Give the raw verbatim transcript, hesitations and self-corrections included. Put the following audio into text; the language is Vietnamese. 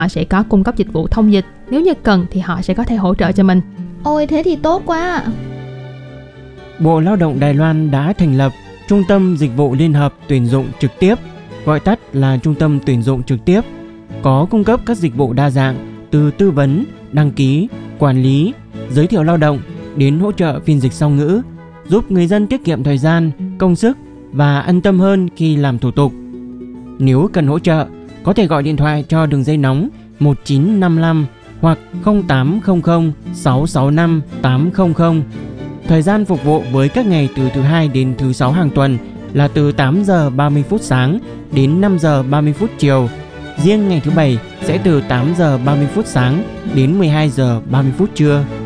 họ sẽ có cung cấp dịch vụ thông dịch. Nếu như cần thì họ sẽ có thể hỗ trợ cho mình. Ôi thế thì tốt quá. Bộ Lao động Đài Loan đã thành lập Trung tâm Dịch vụ Liên hợp Tuyển dụng Trực tiếp, gọi tắt là Trung tâm Tuyển dụng Trực tiếp, có cung cấp các dịch vụ đa dạng từ tư vấn, đăng ký, quản lý, giới thiệu lao động đến hỗ trợ phiên dịch song ngữ, giúp người dân tiết kiệm thời gian, công sức và an tâm hơn khi làm thủ tục. Nếu cần hỗ trợ, có thể gọi điện thoại cho đường dây nóng một chín năm lăm hoặc không tám không không sáu sáu năm tám không không. Thời gian phục vụ với các ngày từ thứ hai đến thứ sáu hàng tuần là từ tám giờ ba mươi phút sáng đến năm giờ ba mươi phút chiều. Riêng ngày thứ bảy sẽ từ tám giờ ba mươi phút sáng đến mười hai giờ ba mươi phút trưa.